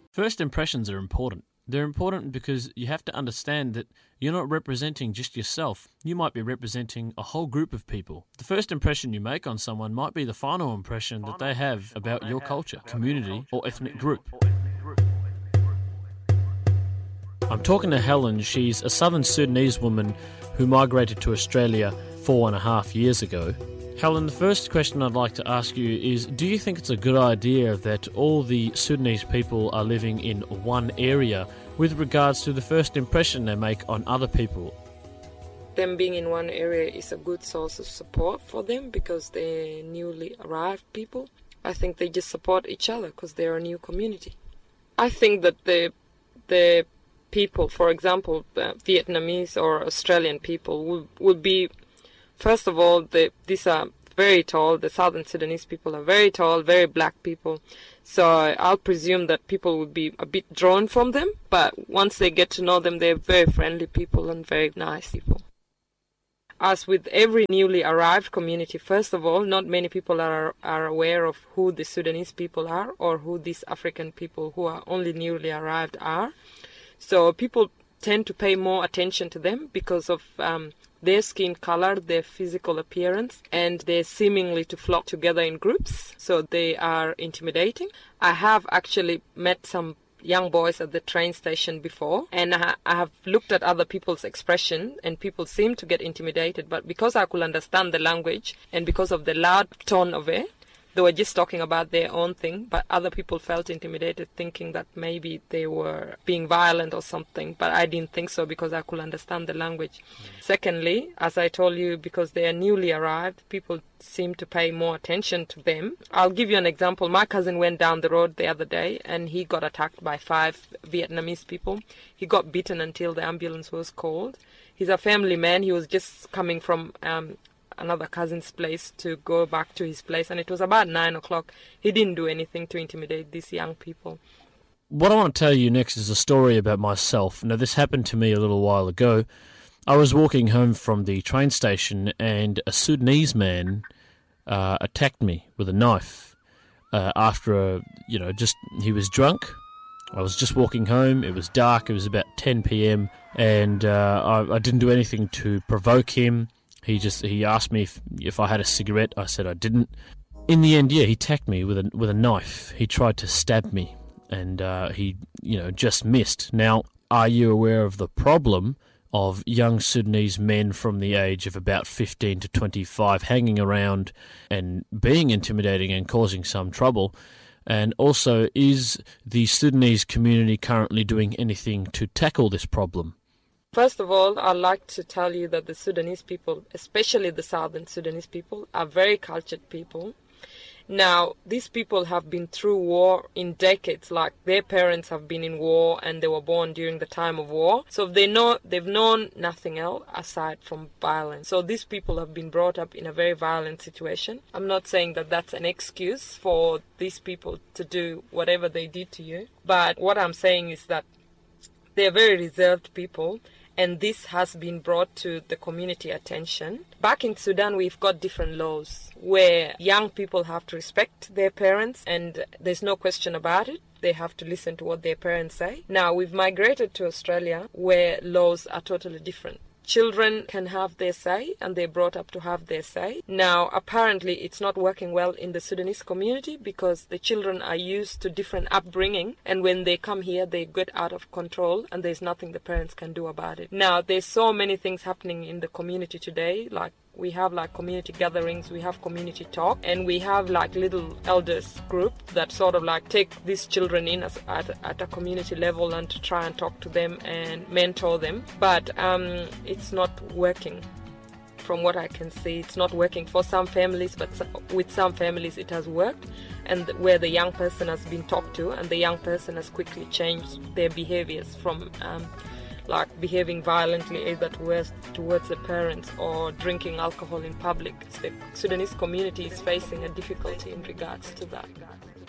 First impressions are important. They're important because you have to understand that you're not representing just yourself. You might be representing a whole group of people. The first impression you make on someone might be the final impression that they have about your culture, community, or ethnic group. I'm talking to Helen. She's a Southern Sudanese woman who migrated to Australia 4.5 years ago. Helen, the first question I'd like to ask you is, do you think it's a good idea that all the Sudanese people are living in one area with regards to the first impression they make on other people? Them being in one area is a good source of support for them because they're newly arrived people. I think they just support each other because they're a new community. I think that the people, for example, Vietnamese or Australian people, would be, first of all, these are very tall. The Southern Sudanese people are very tall, very black people. So I'll presume that people would be a bit drawn from them. But once they get to know them, they're very friendly people and very nice people. As with every newly arrived community, first of all, not many people are aware of who the Sudanese people are or who these African people who are only newly arrived are. So people tend to pay more attention to them because of their skin color, their physical appearance, and they seemingly to flock together in groups, so they are intimidating. I have actually met some young boys at the train station before, and I have looked at other people's expression, and people seem to get intimidated, but because I could understand the language, and because of the loud tone of it, they were just talking about their own thing, but other people felt intimidated, thinking that maybe they were being violent or something. But I didn't think so because I could understand the language. Secondly, as I told you, because they are newly arrived, people seem to pay more attention to them. I'll give you an example. My cousin went down the road the other day and he got attacked by 5 Vietnamese people. He got beaten until the ambulance was called. He's a family man. He was just coming from another cousin's place to go back to his place, and it was about 9 o'clock. He didn't do anything to intimidate these young people. What I want to tell you next is a story about myself. Now, this happened to me a little while ago. I was walking home from the train station and a Sudanese man attacked me with a knife after he was drunk. I was just walking home. It was dark. It was about 10 p.m. and I didn't do anything to provoke him. He asked me if I had a cigarette. I said I didn't. In the end, he attacked me with a knife. He tried to stab me, and he just missed. Now, are you aware of the problem of young Sudanese men from the age of about 15 to 25 hanging around and being intimidating and causing some trouble? And also, is the Sudanese community currently doing anything to tackle this problem? First of all, I'd like to tell you that the Sudanese people, especially the Southern Sudanese people, are very cultured people. Now, these people have been through war in decades, like their parents have been in war and they were born during the time of war. So they've known nothing else aside from violence. So these people have been brought up in a very violent situation. I'm not saying that that's an excuse for these people to do whatever they did to you. But what I'm saying is that they're very reserved people. And this has been brought to the community attention. Back in Sudan, we've got different laws where young people have to respect their parents, and there's no question about it. They have to listen to what their parents say. Now, we've migrated to Australia where laws are totally different. Children can have their say, and they're brought up to have their say. Now, apparently, it's not working well in the Sudanese community because the children are used to different upbringing, and when they come here, they get out of control, and there's nothing the parents can do about it. Now, there's so many things happening in the community today, like we have like community gatherings, we have community talk, and we have like little elders group that sort of like take these children in at a community level and to try and talk to them and mentor them. But it's not working. From what I can see, it's not working for some families, but with some families it has worked, and where the young person has been talked to and the young person has quickly changed their behaviors from like behaving violently either towards the parents or drinking alcohol in public. The Sudanese community is facing a difficulty in regards to that.